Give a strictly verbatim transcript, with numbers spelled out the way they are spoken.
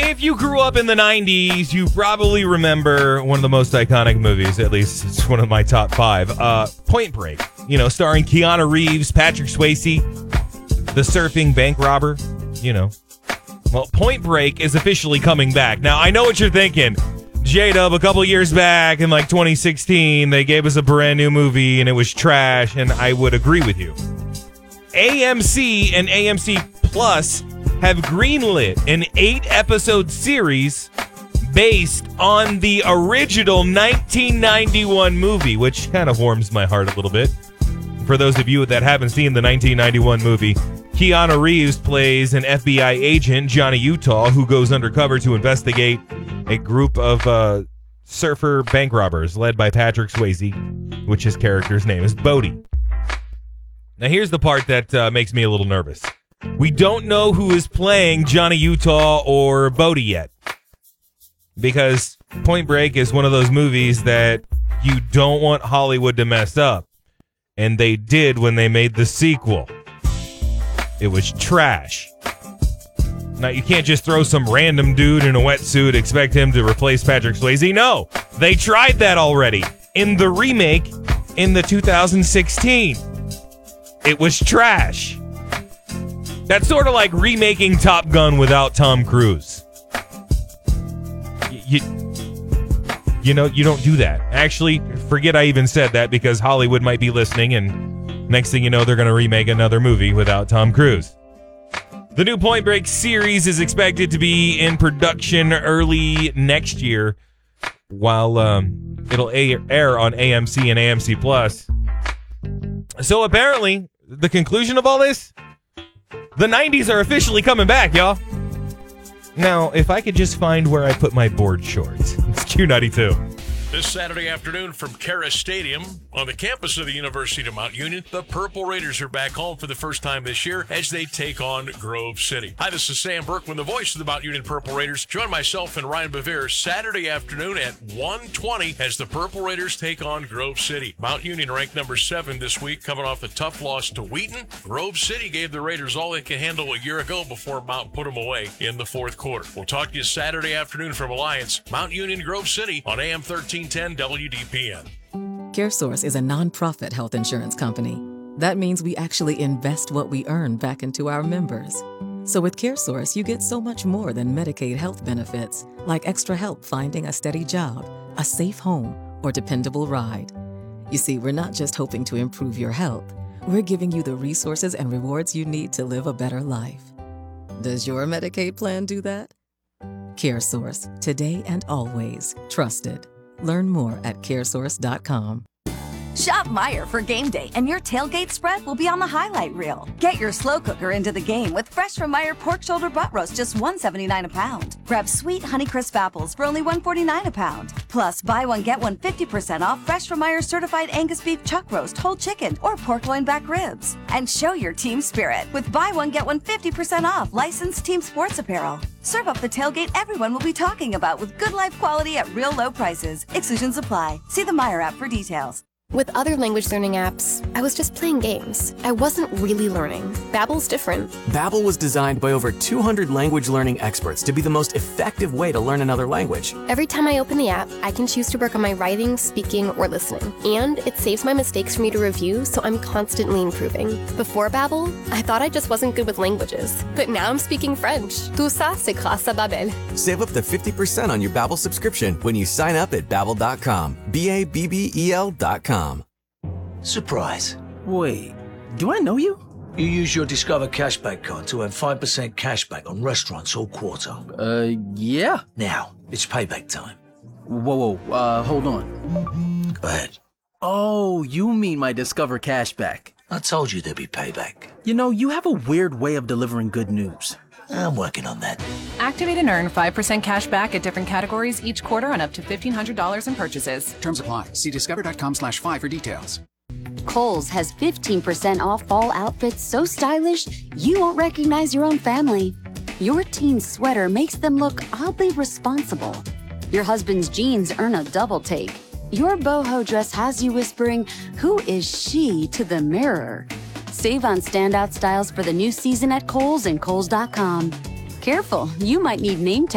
If you grew up in the nineties, you probably remember one of the most iconic movies, at least it's one of my top five, uh, Point Break. You know, starring Keanu Reeves, Patrick Swayze, the surfing bank robber, you know. Well, Point Break is officially coming back. Now, I know what you're thinking. J-Dub, a couple years back in like twenty sixteen, they gave us a brand new movie and it was trash, and I would agree with you. A M C and A M C Plus have greenlit an eight-episode series based on the original nineteen ninety-one movie, which kind of warms my heart a little bit. For those of you that haven't seen the nineteen ninety-one movie, Keanu Reeves plays an F B I agent, Johnny Utah, who goes undercover to investigate a group of uh, surfer bank robbers led by Patrick Swayze, which his character's name is Bodie. Now, here's the part that uh, makes me a little nervous. We don't know who is playing Johnny Utah or Bodie yet, because Point Break is one of those movies that you don't want Hollywood to mess up, and they did when they made the sequel. It was trash. Now, you can't just throw some random dude in a wetsuit, expect him to replace Patrick Swayze. No, they tried that already in the remake in the two thousand sixteen. It was trash. That's sort of like remaking Top Gun without Tom Cruise. You, you know, you don't do that. Actually, forget I even said that, because Hollywood might be listening, and next thing you know, they're going to remake another movie without Tom Cruise. The new Point Break series is expected to be in production early next year, while um, it'll air on A M C and A M C Plus. So apparently, the conclusion of all this, the nineties are officially coming back, y'all. Now, if I could just find where I put my board shorts. It's Q ninety-two. This Saturday afternoon from Karas Stadium on the campus of the University of Mount Union, the Purple Raiders are back home for the first time this year as they take on Grove City. Hi, this is Sam Berkman, the voice of the Mount Union Purple Raiders. Join myself and Ryan Bevere Saturday afternoon at one twenty as the Purple Raiders take on Grove City. Mount Union ranked number seven this week, coming off a tough loss to Wheaton. Grove City gave the Raiders all they could handle a year ago before Mount put them away in the fourth quarter. We'll talk to you Saturday afternoon from Alliance, Mount Union, Grove City on A M thirteen ten W D P N. CareSource is a nonprofit health insurance company. That means we actually invest what we earn back into our members. So with CareSource, you get so much more than Medicaid health benefits, like extra help finding a steady job, a safe home, or dependable ride. You see, we're not just hoping to improve your health. We're giving you the resources and rewards you need to live a better life. Does your Medicaid plan do that? CareSource, today and always trusted. Learn more at caresource dot com. Shop Meijer for game day, and your tailgate spread will be on the highlight reel. Get your slow cooker into the game with fresh from Meijer pork shoulder butt roast, just one seventy-nine a pound. Grab sweet Honeycrisp apples for only one forty-nine a pound. Plus, buy one get one fifty percent off fresh from Meijer certified Angus beef chuck roast, whole chicken, or pork loin back ribs. And show your team spirit with buy one get one fifty percent off licensed team sports apparel. Serve up the tailgate everyone will be talking about with good life quality at real low prices. Exclusions apply. See the Meijer app for details. With other language learning apps, I was just playing games. I wasn't really learning. Babbel's different. Babbel was designed by over two hundred language learning experts to be the most effective way to learn another language. Every time I open the app, I can choose to work on my writing, speaking, or listening. And it saves my mistakes for me to review, so I'm constantly improving. Before Babbel, I thought I just wasn't good with languages. But now I'm speaking French. Tout ça, c'est grâce à Babbel. Save up to fifty percent on your Babbel subscription when you sign up at babbel dot com. B A B B E L dot com. Surprise. Wait, do I know you? You use your Discover Cashback card to earn five percent cashback on restaurants all quarter. Uh, yeah. Now, it's payback time. Whoa, whoa, uh, hold on. Go ahead. Oh, you mean my Discover Cashback. I told you there'd be payback. You know, you have a weird way of delivering good news. I'm working on that. Activate and earn five percent cash back at different categories each quarter on up to fifteen hundred dollars in purchases. Terms apply. See discover dot com slash five for details. Kohl's has fifteen percent off fall outfits so stylish you won't recognize your own family. Your teen's sweater makes them look oddly responsible. Your husband's jeans earn a double take. Your boho dress has you whispering, "Who is she?" to the mirror. Save on standout styles for the new season at Kohl's and Kohl's dot com. Careful, you might need name tags.